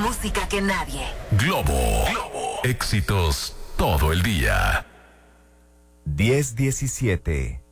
música que nadie. Globo. Éxitos todo el día. 10:17.